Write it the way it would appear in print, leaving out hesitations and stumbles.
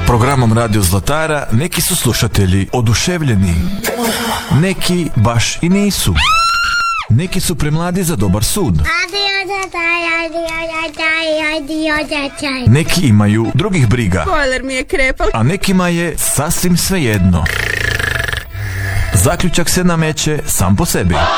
Programom Radio Zlatara neki su slušatelji oduševljeni, neki baš i nisu. Neki su premladi za dobar sud. Neki imaju drugih briga. Bojler mi je krepal. A nekima je sasvim svejedno. Zaključak se nameće sam po sebi.